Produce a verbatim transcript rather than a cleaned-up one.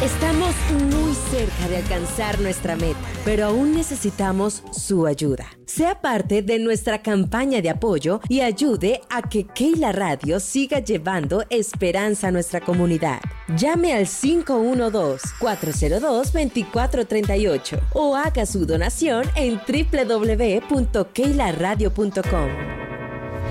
Estamos muy cerca de alcanzar nuestra meta, pero aún necesitamos su ayuda. Sea parte de nuestra campaña de apoyo y ayude a que Keila Radio siga llevando esperanza a nuestra comunidad. Llame al cinco uno dos, cuatro cero dos, dos cuatro tres ocho o haga su donación en doble u doble u doble u punto keila radio punto com.